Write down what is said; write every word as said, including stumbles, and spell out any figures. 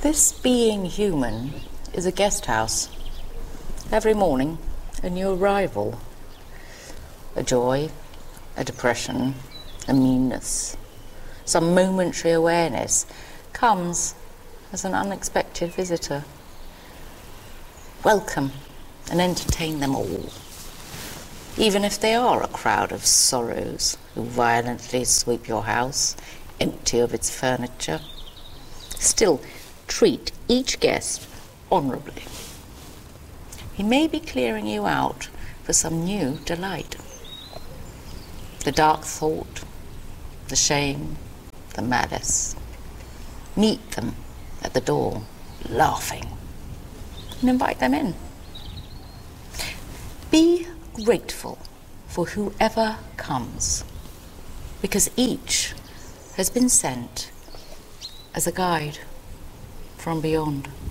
This being human is a guest house. Every morning, a new arrival. A joy, a depression, a meanness, some momentary awareness comes as an unexpected visitor. Welcome and entertain them all. Even if they are a crowd of sorrows who violently sweep your house empty of its furniture, still treat each guest honourably. He may be clearing you out for some new delight. The dark thought, the shame, the malice. Meet them at the door, laughing, and invite them in. Be grateful for whoever comes, because each has been sent as a guide from beyond.